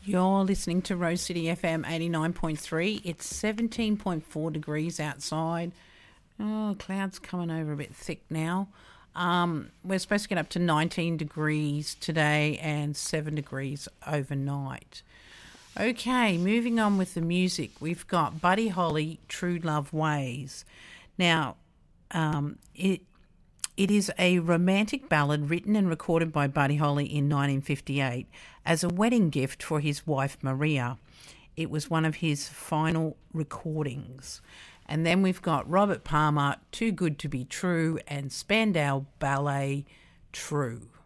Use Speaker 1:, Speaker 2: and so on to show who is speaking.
Speaker 1: You're listening to Rose City FM 89.3. It's 17.4 degrees outside. Oh, clouds coming over a bit thick now. We're supposed to get up to 19 degrees today and 7 degrees overnight. Okay, moving on with the music. We've got Buddy Holly, True Love Ways. Now, it is a romantic ballad written and recorded by Buddy Holly in 1958 as a wedding gift for his wife Maria. It was one of his final recordings. And then we've got Robert Palmer, Too Good to Be True, and Spandau Ballet, True.